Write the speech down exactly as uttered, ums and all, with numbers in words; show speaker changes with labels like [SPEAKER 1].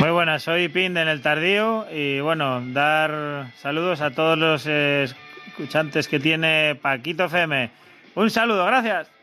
[SPEAKER 1] Muy buenas, soy Pind en el Tardío y bueno, dar saludos a todos los eh, escuchantes que tiene Paquito F M. Un saludo, gracias.